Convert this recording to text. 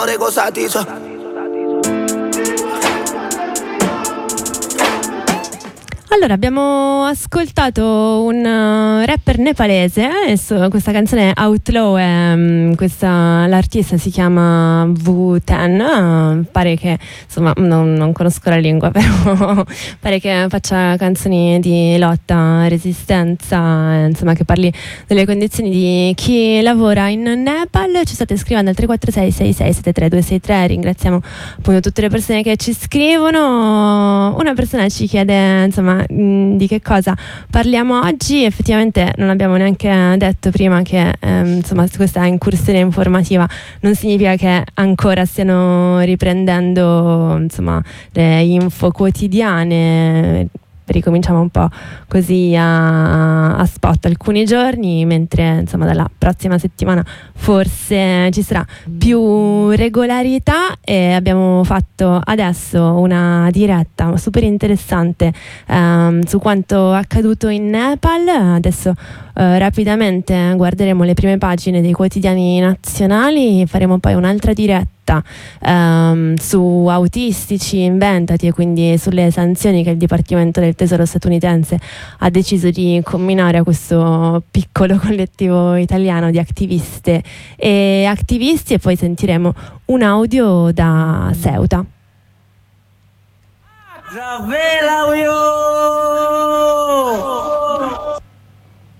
cosa ti so. Allora, abbiamo ascoltato un rapper nepalese, questa canzone Outlaw, l'artista si chiama V10, pare che, insomma, non conosco la lingua, però pare che faccia canzoni di lotta, resistenza, insomma, che parli delle condizioni di chi lavora in Nepal. Ci state scrivendo al 346-6673-263, ringraziamo appunto tutte le persone che ci scrivono. Una persona ci chiede, insomma, di che cosa parliamo oggi. Effettivamente non abbiamo neanche detto prima che insomma, questa incursione informativa non significa che ancora stiano riprendendo, insomma, le info quotidiane. Ricominciamo un po' così a spot alcuni giorni, mentre insomma dalla prossima settimana forse ci sarà più regolarità. E abbiamo fatto adesso una diretta super interessante su quanto accaduto in Nepal. Adesso rapidamente guarderemo le prime pagine dei quotidiani nazionali, faremo poi un'altra diretta su autistici inventati e quindi sulle sanzioni che il Dipartimento del Tesoro statunitense ha deciso di comminare a questo piccolo collettivo italiano di attiviste e attivisti, e poi sentiremo un audio da Ceuta.